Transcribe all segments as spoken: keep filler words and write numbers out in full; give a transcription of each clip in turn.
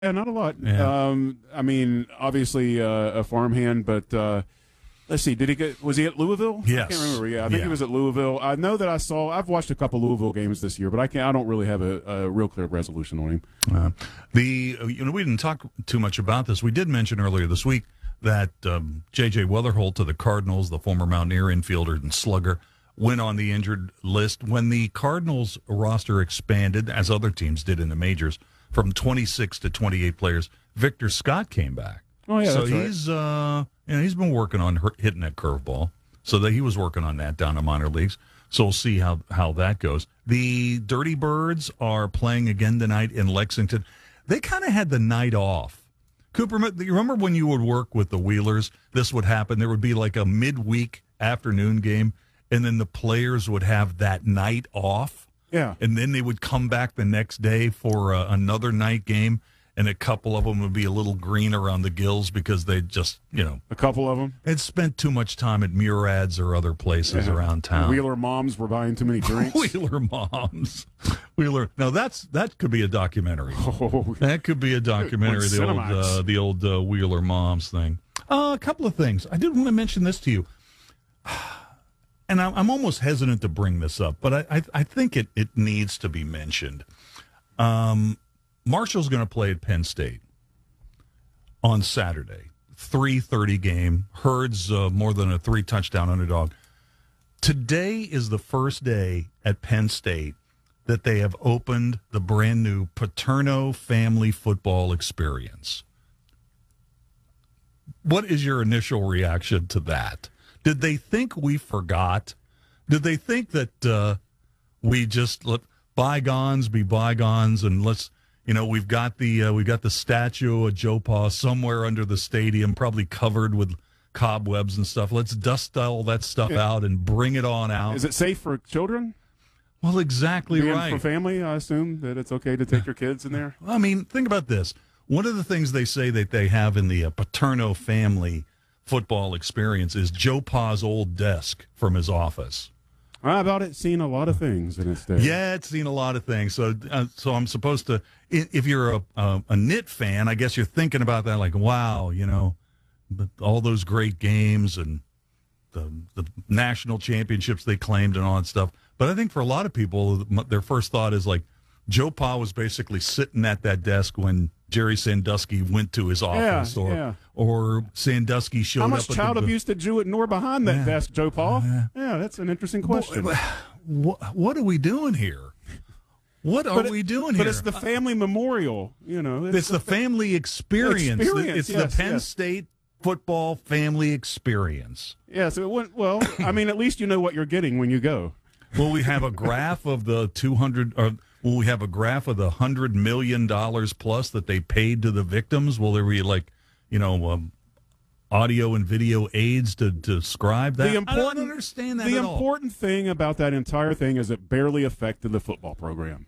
Yeah, not a lot. Yeah. Um, I mean, obviously uh, a farmhand, but uh, let's see. Did he get? Was he at Louisville? Yes. I can't remember. Yeah, I think Yeah. he was at Louisville. I know that I saw. I've watched a couple Louisville games this year, but I can't. I don't really have a, a real clear resolution on him. Uh, the you know we didn't talk too much about this. We did mention earlier this week that um, J J Weatherholt of the Cardinals, the former Mountaineer infielder and slugger, went on the injured list when the Cardinals roster expanded, as other teams did in the majors, from twenty-six to twenty-eight players. Victor Scott came back. Oh yeah, so that's right. he's uh, you know, he's been working on her- hitting that curveball. So that he was working on that down in minor leagues. So we'll see how how that goes. The Dirty Birds are playing again tonight in Lexington. They kind of had the night off. Cooper, you remember when you would work with the Wheelers? This would happen. There would be like a midweek afternoon game, and then the players would have that night off. Yeah. And then they would come back the next day for uh, another night game, and a couple of them would be a little green around the gills because they just, you know, A couple of them. had spent too much time at Murads or other places Yeah. around town. Wheeler moms were buying too many drinks. Wheeler moms. Wheeler. Now that's that could be a documentary. Oh, That could be a documentary. The old, Cinemax. uh, the old uh, Wheeler moms thing. Uh, a couple of things. I did want to mention this to you, and I'm, I'm almost hesitant to bring this up, but I I, I think it it needs to be mentioned. Um, Marshall's going to play at Penn State on Saturday. three thirty game. Herd's uh, more than a three touchdown underdog. Today is the first day at Penn State that they have opened the brand new Paterno Family Football Experience. What is your initial reaction to that? Did they think we forgot? Did they think that uh, we just let bygones be bygones and let's, you know, we've got the uh, we've got the statue of Joe Pa somewhere under the stadium, probably covered with cobwebs and stuff. Let's dust all that stuff out and bring it on out. is it safe for children? Well, exactly Being right. For family, I assume that it's okay to take your kids in there. I mean, think about this. One of the things they say that they have in the uh, Paterno Family Football Experience is Joe Pa's old desk from his office. I've about it seen a lot of things in its day. Yeah, it's seen a lot of things. So, uh, so I'm supposed to. i- If you're a, a a knit fan, I guess you're thinking about that, like, wow, you know, but all those great games and the the national championships they claimed and all that stuff. But I think for a lot of people, m- their first thought is like, Joe Pa was basically sitting at that desk when Jerry Sandusky went to his office, Yeah, or yeah. or Sandusky showed How up. much at child the, abuse did Jewett Nor behind that Yeah. desk, Joe Paul? Yeah, that's an interesting question. What, what are we doing here? What are But it- we doing But here? it's the family memorial, you know. It's the family experience. Experience, It's yes, the Penn yes. State football family experience. Yeah, so it went, well, I mean, at least you know what you're getting when you go. Will we have a graph of the two hundred, or will we have a graph of the one hundred million dollars plus that they paid to the victims? Will there be, like, you know, um, audio and video aids to, to describe that? The important, I don't understand that The at all. important thing about that entire thing is it barely affected the football program.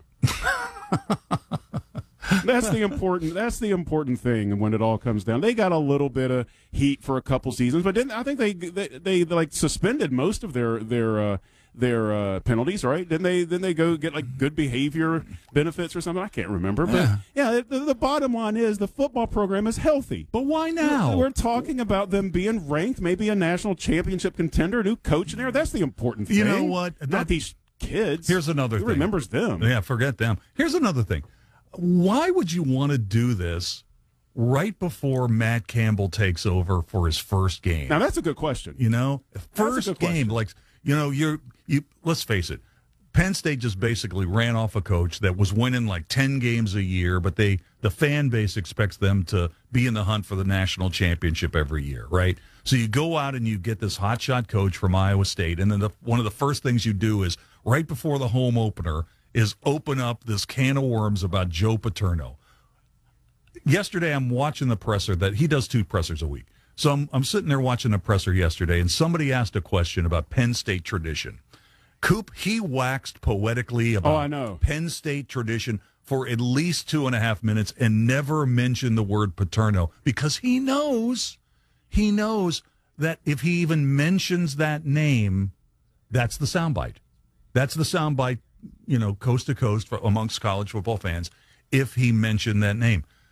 That's the important. That's the important thing when it all comes down. They got a little bit of heat for a couple seasons, but didn't I think they they, they like suspended most of their their uh, their uh, penalties, right? Didn't they? Then they go get like good behavior benefits or something. I can't remember, but Yeah. yeah. The, the bottom line is the football program is healthy. But why now? We're talking about them being ranked, maybe a national championship contender, new coach in there. That's the important thing. You know what? Not That- these kids. Here's another Who thing. remembers them? Yeah, forget them. Here's another thing. Why would you want to do this right before Matt Campbell takes over for his first game? Now that's a good question. You know, a first good game, question. like, you know, you're you. Let's face it, Penn State just basically ran off a coach that was winning like ten games a year, but they the fan base expects them to be in the hunt for the national championship every year, right? So you go out and you get this hotshot coach from Iowa State, and then the, one of the first things you do is right before the home opener is open up this can of worms about Joe Paterno. Yesterday, I'm watching the presser that he does two pressers a week. So I'm, I'm sitting there watching the presser yesterday, and somebody asked a question about Penn State tradition. Coop, he waxed poetically about Oh, I know. Penn State tradition for at least two and a half minutes and never mentioned the word Paterno because he knows, he knows that if he even mentions that name, that's the soundbite. That's the soundbite, you know, coast to coast for, amongst college football fans if he mentioned that name.